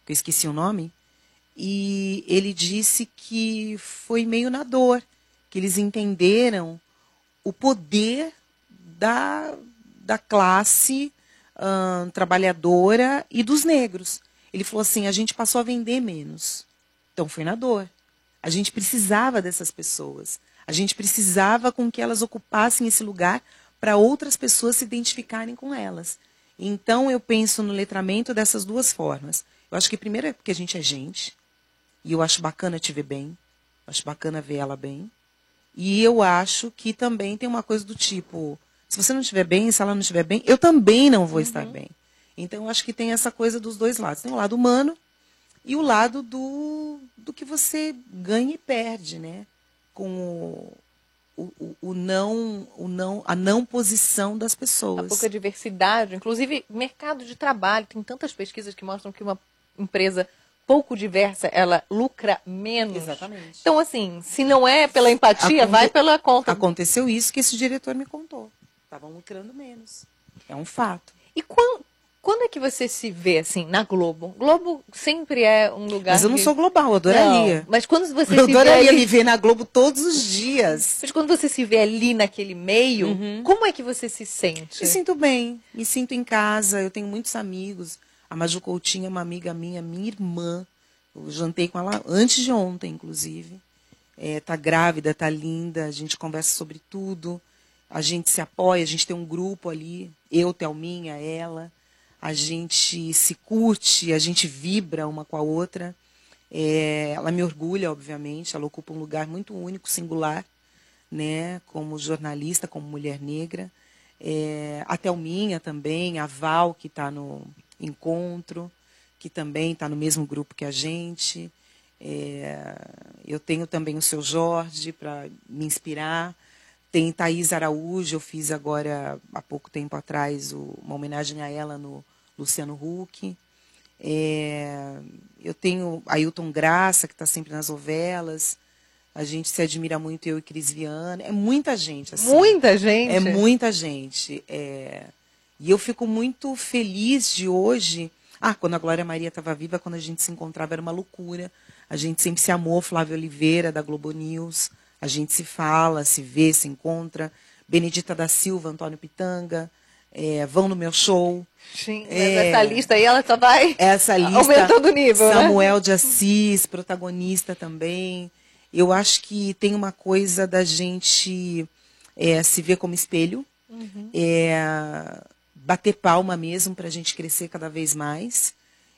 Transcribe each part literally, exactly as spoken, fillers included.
que eu esqueci o nome, e ele disse que foi meio na dor, que eles entenderam o poder da, da classe hum, trabalhadora e dos negros. Ele falou assim, a gente passou a vender menos. Então foi na dor. A gente precisava dessas pessoas. A gente precisava com que elas ocupassem esse lugar para outras pessoas se identificarem com elas. Então eu penso no letramento dessas duas formas. Eu acho que primeiro é porque a gente é gente, e eu acho bacana te ver bem, eu acho bacana ver ela bem. E eu acho que também tem uma coisa do tipo, se você não estiver bem, se ela não estiver bem, eu também não vou uhum. estar bem. Então eu acho que tem essa coisa dos dois lados. Tem o lado humano e o lado do, do que você ganha e perde, né? Com o, o, o, não, o não, a não posição das pessoas. A pouca diversidade, inclusive mercado de trabalho. Tem tantas pesquisas que mostram que uma empresa pouco diversa, ela lucra menos. Exatamente. Então, assim, se não é pela empatia, Aconte... vai pela conta. Aconteceu isso que esse diretor me contou. Estavam lucrando menos. É um fato. E quando, quando é que você se vê, assim, na Globo? Globo sempre é um lugar... Mas eu não que... sou global, eu adoraria. Não, mas quando você eu se adoraria vê ali... me ver na Globo todos os dias. Mas quando você se vê ali naquele meio, uhum. como é que você se sente? Me sinto bem, me sinto em casa, eu tenho muitos amigos. A Maju Coutinho é uma amiga minha, minha irmã. Eu jantei com ela antes de ontem, inclusive. É, tá grávida, tá linda, a gente conversa sobre tudo. A gente se apoia, a gente tem um grupo ali, eu, Thelminha, ela. A gente se curte, a gente vibra uma com a outra. É, ela me orgulha, obviamente, ela ocupa um lugar muito único, singular, né, como jornalista, como mulher negra. É, a Thelminha também, a Val, que está no encontro, que também está no mesmo grupo que a gente. É, eu tenho também o seu Jorge para me inspirar. Tem Thaís Araújo, eu fiz agora, há pouco tempo atrás, o, uma homenagem a ela no Luciano Huck. É, eu tenho Ailton Graça, que está sempre nas novelas. A gente se admira muito, eu e Cris Viana. É muita gente. Assim, muita gente? É muita gente. É, e eu fico muito feliz de hoje... Ah, quando a Glória Maria estava viva, quando a gente se encontrava, era uma loucura. A gente sempre se amou, Flávio Oliveira, da Globo News. A gente se fala, se vê, se encontra. Benedita da Silva, Antônio Pitanga, é, vão no meu show. Sim, mas é, essa lista aí, ela só vai essa lista, aumentando o nível, Samuel né? de Assis, protagonista também. Eu acho que tem uma coisa da gente é, se ver como espelho. Uhum. É... bater palma mesmo para a gente crescer cada vez mais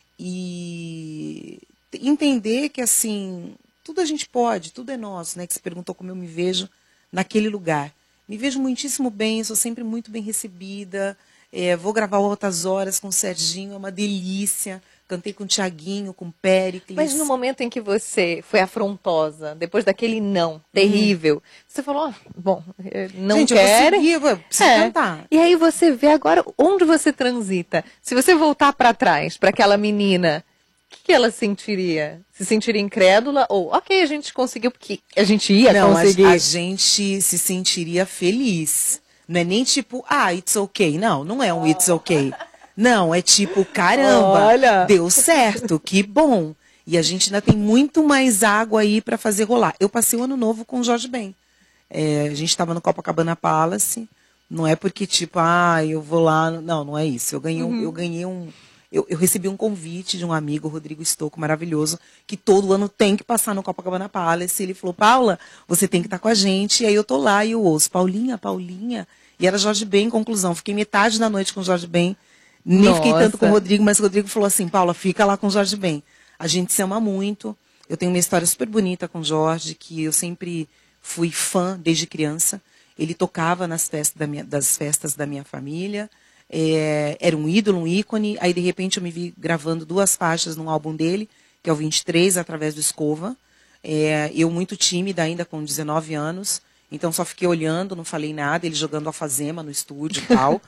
e entender que, assim, tudo a gente pode, tudo é nosso, né? Que você perguntou como eu me vejo naquele lugar. Me vejo muitíssimo bem, sou sempre muito bem recebida, é, vou gravar Altas Horas com o Serginho, é uma delícia. Cantei com o Thiaguinho, com o Péricles. Mas no momento em que você foi afrontosa, depois daquele não terrível, hum. você falou, oh, bom, não Gente, querem. Eu vou seguir, eu preciso é. cantar. E aí você vê agora onde você transita. Se você voltar para trás, para aquela menina, o que, que ela sentiria? Se sentiria incrédula ou, ok, a gente conseguiu, porque a gente ia não, conseguir. A, a gente se sentiria feliz. Não é nem tipo, ah, it's okay. Não, não é um it's okay. Não, é tipo, caramba, olha, deu certo, que bom. E a gente ainda tem muito mais água aí para fazer rolar. Eu passei o ano novo com o Jorge Ben. É, a gente estava no Copacabana Palace. Não é porque, tipo, ah, eu vou lá. Não, não é isso. Eu ganhei, uhum. eu ganhei um. Eu, eu recebi um convite de um amigo, Rodrigo Stocco, maravilhoso, que todo ano tem que passar no Copacabana Palace. Ele falou, Paula, você tem que estar com a gente. E aí eu tô lá e eu ouço, Paulinha, Paulinha. E era Jorge Ben, conclusão. Fiquei metade da noite com o Jorge Ben. Nem Nossa. Fiquei tanto com o Rodrigo, mas o Rodrigo falou assim, Paula, fica lá com o Jorge Ben. A gente se ama muito. Eu tenho uma história super bonita com o Jorge, que eu sempre fui fã desde criança. Ele tocava nas festas da minha, das festas da minha família. É, era um ídolo, um ícone. Aí, de repente, eu me vi gravando duas faixas num álbum dele, que é o vinte e três, através do Escova. É, eu muito tímida ainda, com dezenove anos. Então, só fiquei olhando, não falei nada. Ele jogando alfazema no estúdio e tal.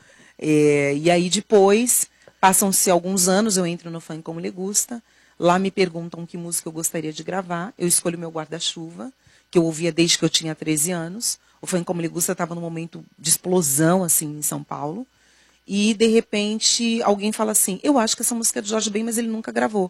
É, e aí depois, passam-se alguns anos, eu entro no Funk Como Lhe Gusta, lá me perguntam que música eu gostaria de gravar, eu escolho meu Guarda-Chuva, que eu ouvia desde que eu tinha treze anos, o Funk Como Lhe Gusta estava num momento de explosão, assim, em São Paulo, e de repente alguém fala assim, eu acho que essa música é do Jorge Ben, mas ele nunca gravou.